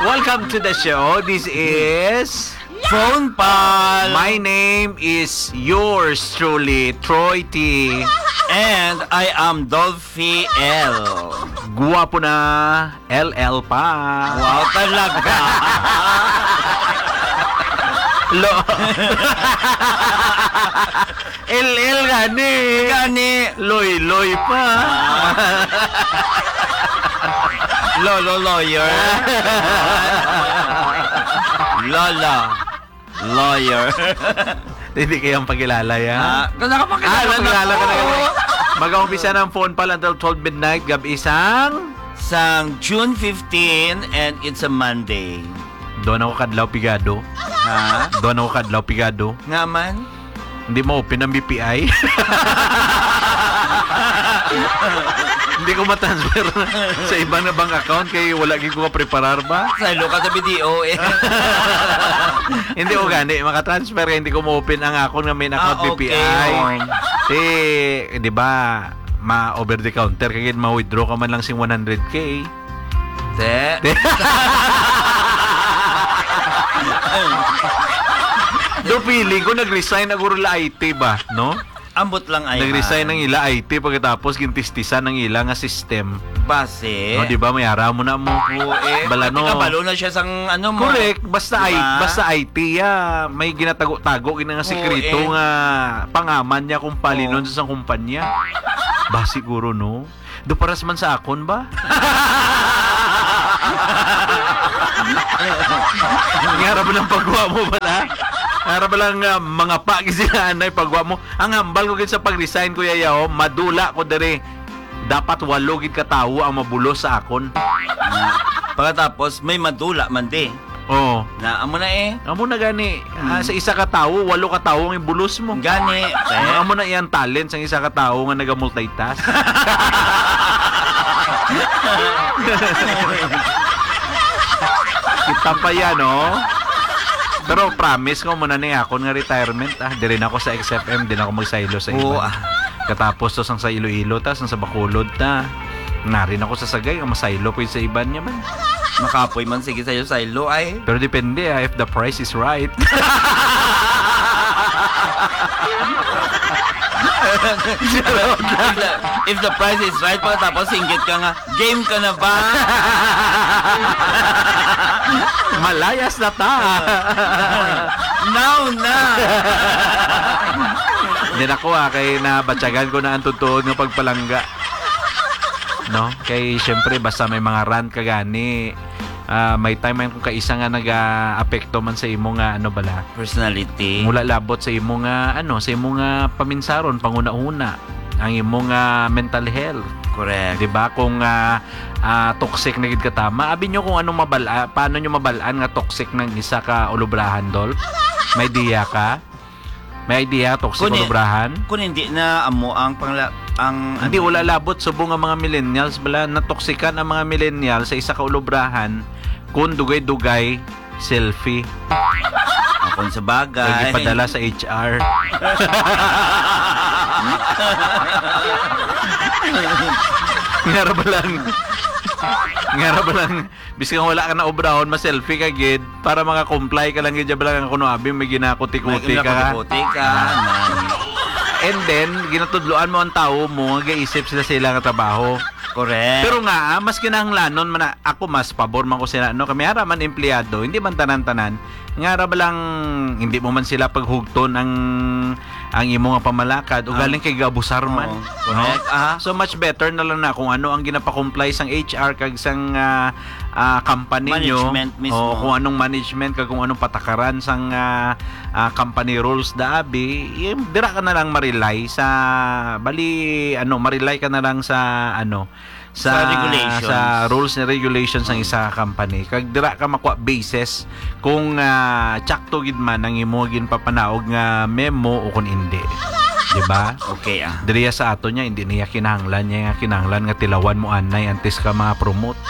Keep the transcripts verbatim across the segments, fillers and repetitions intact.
Welcome to the show. This is Phone Pal. My name is yours truly, Troy T. And I am Dolphy L. Guwapo na L L pa. Wow, talaga. Lo. L L gani. Gani. Loy loy pa. Lolo lawyer. Lola lawyer. Hindi kayang pagkilala yan. Ah, nakapakilala Ah, nakakilala ka na ako. kayo. Mag-umpisa ng phone pal until twelve midnight. Gab isang... Sang June fifteenth and it's a Monday. Doon ako kadlaw pigado. Ha? Doon ako kadlaw pigado. Nga man? Hindi mo open ang B P I. Hindi ko matransfer sa ibang na bank account kaya wala gid ko preparar ba? Salo ka sa B D O eh. Hindi ko gani makatransfer kaya hindi ko mo-open ang account ng main account Ah, B P I. okay. Eh, di ba, ma over the counter kaya ma-withdraw ka man lang sing one hundred K. Te. Do feeling ko nag-resign na guro la I T ba, no? Ambot lang ay. Nag-resign ng ila I T pagkatapos gintistisan ng ila nga system. Base. No, di ba may ara mo na mo. Oo eh. Bala, no? Kabalo na siya sang ano mo. Correct, basta Diba? I basta I T ya, may ginatago-tago gina nga sekreto Oo, eh. nga pangaman niya kung palinon Oo. sa isang kumpanya. Ba siguro no. Do paras man sa akon ba? Ngara ba lang pagwa mo bala? Ngara ba lang uh, mga pagi sila anay pagwa mo? Ang hambal ko gid sa pag-resign ko yayaw, madula ko dere. Dapat walo gid ka tawo ang mabulos sa akon. Pagkatapos may madula man di. Oo. Na amo na eh. Amo na gani, ah, sa isa ka tawo, walo ka tawo ang ibulos mo. Gani. Ay, amo na iyang talent sa isa ka tawo nga naga-multitask. Kita pa yan, no? Pero promise ko muna ni ako nga retirement, ah. Di rin ako sa X F M, din ako magsaylo sa Oo, iba. ah. Katapos to sang sa Iloilo, tas sang sa Bacolod ta. Narin ako sa Sagay, ang masaylo ko yun sa iban niya man. Makapoy man sige sa'yo silo ay. Pero depende ah, if the price is right. if, the, if the price is right pagkatapos singgit ka nga, game ka na ba? Malayas na ta. Now na. Hindi na ko ah, kay nabatsagan ko na ang tutuod ng pagpalangga. No? Kay syempre basta may mga rant ka gani. Uh, may time man kung kaisa nga nag-apekto man sa imo nga ano bala Personality. mula labot sa imo nga ano sa imo nga paminsaron panguna-una ang imo nga mental health. Correct. 'Di ba kung uh, uh, toxic na gid ka tama abi nyo kung anong mabala paano nyo mabalaan nga toxic ng isa ka ulubrahan dol. May idea ka? May idea toxic Kuni- ulubrahan? Kung hindi na amo ang pangla ang Hindi wala labot subong ang mga millennials bala na toksikan ang mga millennials sa isa ka ulubrahan kung dugay-dugay selfie. Kung sa bagay. Ipadala sa H R. Ngara ba lang? Ngara ba lang? Biskan wala ka na obrahon, ma-selfie ka gid para maka-comply ka lang gid ba lang kuno abi may ginakuti-kuti May ka. kuti ka. And then ginatudloan mo ang tao mo nga gaisip sila sila nga trabaho. Correct. Pero nga, mas kinahanglanon man na, ako mas pabor man ko sila no kami ara man empleyado, hindi man tanan-tanan. Nga ra ba lang hindi mo man sila paghugton ang ang imo nga pamalakad o galing kay gabusar man. Oo, No? correct. Ah. So much better na lang na kung ano ang ginapa-comply sang H R kag sang uh, uh, company nyo. Management mismo. O kung anong management kag kung anong patakaran sang uh, uh, company rules da abi, eh, dira ka na lang ma-rely sa bali ano, ma-rely ka na lang sa ano sa, Sa regulations. sa rules and regulations ng isa ka company kag dira ka makuha basis kung uh, tsakto gid man ang imo gin papanaog nga memo o kung hindi, di ba? Okay ah. Diriya sa ato niya hindi niya kinahanglan niya nga kinahanglan nga tilawan mo anay antes ka mga promote.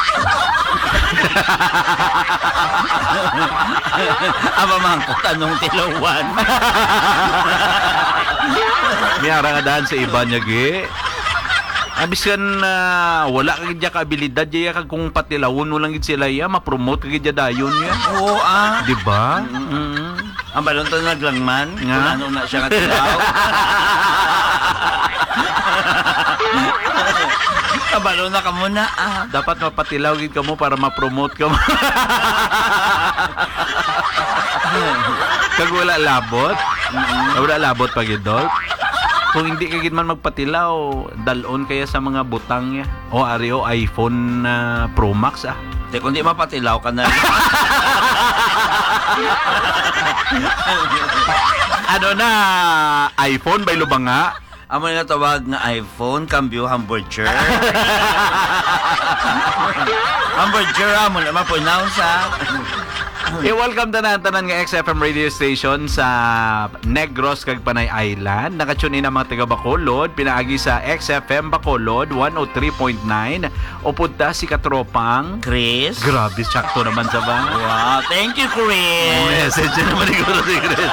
Aba man ko tanong tilawan. Miyara nga daan sa iba niya gi. Abis kan na wala ka gidya ka abilidad ya kag kung patilawon mo lang gid sila ya ma-promote ka gidya dayon ya. Oo ah. Di ba? Mm. Ang balon to naglangman. Nga. Kung ano na siya katilaw. Kabalo na ka muna ah. Dapat mapatilaw gid ka mo para ma-promote ka mo. Kag wala labot. Wala labot pa gid dol. Kung hindi ka gid man magpatilaw, dalon kaya sa mga butang ya. O ari o iPhone na Pro Max ah. Di, kung di mapatilaw ka na. Ano na iPhone bay lubanga? Amo nga tawag nga iPhone, cambio hamburger. Hamburger amo na ma-pronounce ah. Eh, welcome tanan tanan nga X F M radio station sa Negros kag Panay Island. Nakatune in ang mga taga Bacolod, pinaagi sa X F M Bacolod one oh three point nine. Upod ta si Katropang. Chris. Grabe, sakto naman sa ba? Wow, thank you Chris. Message na naman siguro si Chris.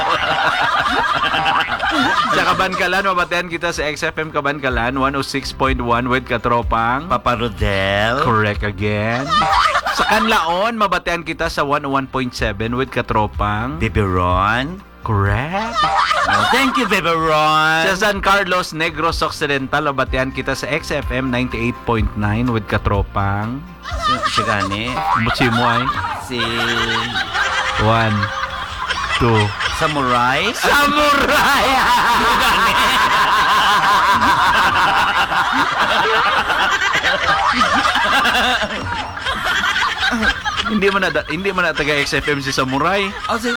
Sa Kabankalan, mabatean kita sa X F M Kabankalan one oh six point one with Katropang. Papa Rodel. Correct again. Sa Kanlaon, mabatean kita sa one oh one point seven with Katropang. Baby Ron. Correct. Oh, thank you, Baby Ron. Sa San Carlos, Negros Occidental, mabatean kita sa X F M ninety-eight point nine with Katropang. Si, si gani. Mutsi mo ay. Si One, two. Samurai. Samurai! Hindi mo na hindi mo na taga X F M si Samurai. Oh, si...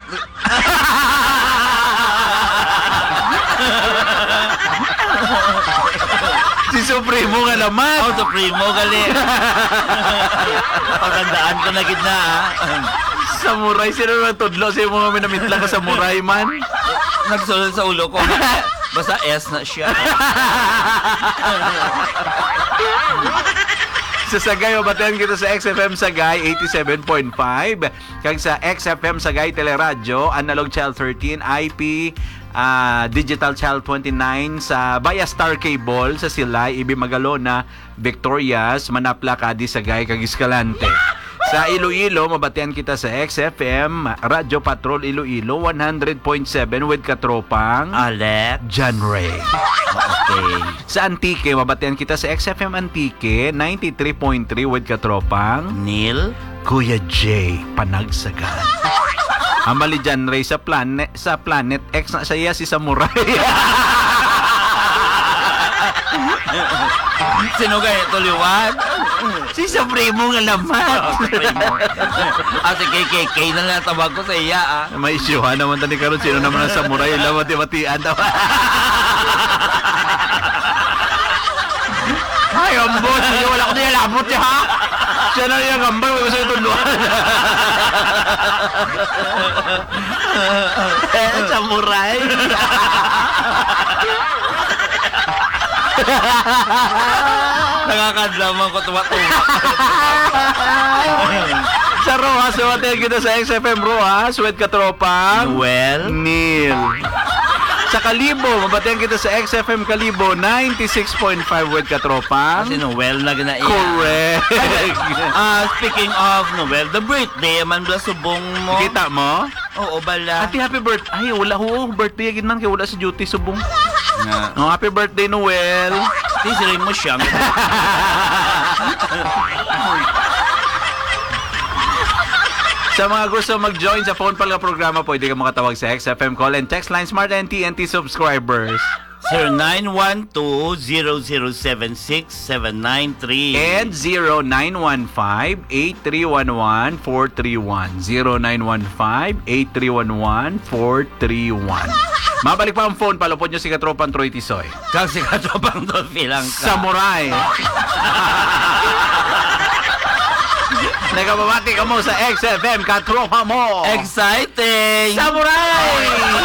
Si Supremo nga naman. Oh, Supremo gali. Pagandaan ko na gid na ah. Samurai, sino naman tudlo sa mga minamintla ka Samurai man? Nagsulod sa ulo ko. Basta S na siya. Sa Sagay, mabatean kita sa X F M Sagay eighty-seven point five. Kag sa X F M Sagay Teleradyo, Analog Channel thirteen, I P, uh, Digital Channel twenty-nine, sa Baya Star Cable, sa Silay, Ibi Magalona, Victorias, Manapla, Cadi, Sagay, kag Escalante. Sa Iloilo, mabatean kita sa X F M Radyo Patrol Iloilo one hundred point seven with Katropang. Alex. John Ray. Okay. Sa Antique, mabatean kita sa X F M Antique ninety-three point three with Katropang. Neil. Kuya J. Panagsagan. Amali John Ray sa planet sa Planet X na siya si Samurai. Sino kaya tuliwan? Si Supremo nga naman. Ah, si K K K na lang tawag ko sa iya ah. May isyuhan naman tani karon sino naman ang Samurai la mati-matian daw. Ay, ambot, wala ko niya labot niya ha. Siya na yung gambal, wala ko sa ituluan. Eh, Samurai. Nakakadlaman ko tuwa-tuwa. Sa Rojas, mabatean kita sa X F M Rojas with Katropang. Well, Neil. Sa Kalibo, mabatean kita sa X F M Kalibo ninety-six point five with Katropang. kasi Noel na gina iya. Correct. Ah, speaking of Noel, the birthday man bla subong mo. Kita mo? Oo, bala. Ate, happy birthday. Ay, wala ho. Birthday agad man kaya wala sa duty subong. Nga. Oh, happy birthday, Noel. Tisirin mo siya. Sa mga gusto mag-join sa phone pala programa, pwede ka makatawag sa X F M Call and Text Line Smart and T N T subscribers. zero nine one two zero zero seven six seven nine three And zero nine one five eight three one one four three one. zero nine one five eight three one one four three one. Mabalik pa ang phone, palupod nyo si Katropang Troy Tisoy. kasi katropang Dolphy lang ka. Samurai. Nagababati ka mo sa X F M Katropa mo. Exciting! Samurai!